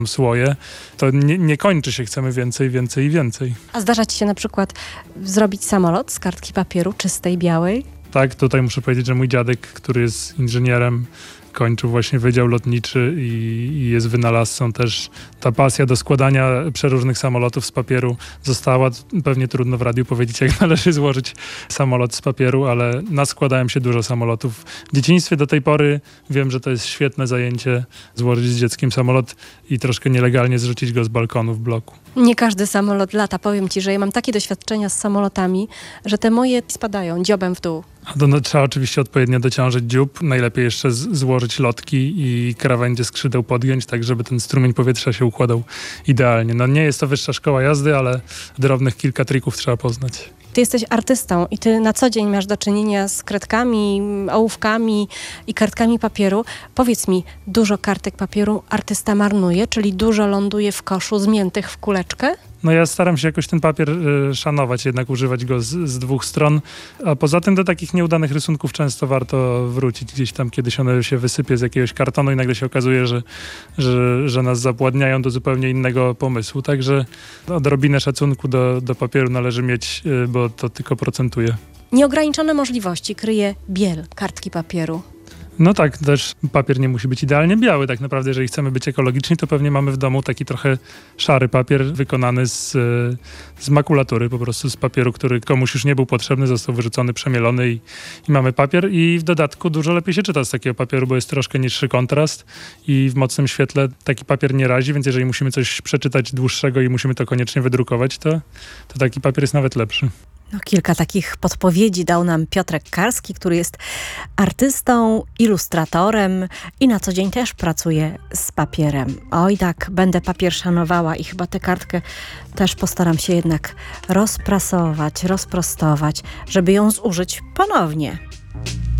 słoje, to nie kończy się, chcemy więcej, więcej i więcej. A zdarza ci się na przykład zrobić samolot z kartki papieru czystej, białej? Tak, tutaj muszę powiedzieć, że mój dziadek, który jest inżynierem, kończył właśnie Wydział Lotniczy i jest wynalazcą też. Ta pasja do składania przeróżnych samolotów z papieru została. Pewnie trudno w radiu powiedzieć, jak należy złożyć samolot z papieru, ale naskładałem się dużo samolotów. W dzieciństwie do tej pory wiem, że to jest świetne zajęcie, złożyć z dzieckiem samolot i troszkę nielegalnie zrzucić go z balkonu w bloku. Nie każdy samolot lata. Powiem ci, że ja mam takie doświadczenia z samolotami, że te moje spadają dziobem w dół. Trzeba oczywiście odpowiednio dociążyć dziób, najlepiej jeszcze złożyć lotki i krawędzie skrzydeł podgiąć, tak żeby ten strumień powietrza się układał idealnie. Nie jest to wyższa szkoła jazdy, ale drobnych kilka trików trzeba poznać. Ty jesteś artystą i ty na co dzień masz do czynienia z kredkami, ołówkami i kartkami papieru. Powiedz mi, dużo kartek papieru artysta marnuje, czyli dużo ląduje w koszu zmiętych w kuleczkę? Ja staram się jakoś ten papier szanować, jednak używać go z dwóch stron, a poza tym do takich nieudanych rysunków często warto wrócić. Gdzieś tam kiedyś one się wysypie z jakiegoś kartonu i nagle się okazuje, że nas zapładniają do zupełnie innego pomysłu. Także odrobinę szacunku do papieru należy mieć, bo to tylko procentuje. Nieograniczone możliwości kryje biel kartki papieru. Tak, też papier nie musi być idealnie biały. Tak naprawdę, jeżeli chcemy być ekologiczni, to pewnie mamy w domu taki trochę szary papier wykonany z makulatury, po prostu z papieru, który komuś już nie był potrzebny, został wyrzucony, przemielony i mamy papier. I w dodatku dużo lepiej się czyta z takiego papieru, bo jest troszkę niższy kontrast i w mocnym świetle taki papier nie razi, więc jeżeli musimy coś przeczytać dłuższego i musimy to koniecznie wydrukować, to taki papier jest nawet lepszy. Kilka takich podpowiedzi dał nam Piotrek Karski, który jest artystą, ilustratorem i na co dzień też pracuje z papierem. Oj tak, będę papier szanowała i chyba tę kartkę też postaram się jednak rozprasować, rozprostować, żeby ją zużyć ponownie.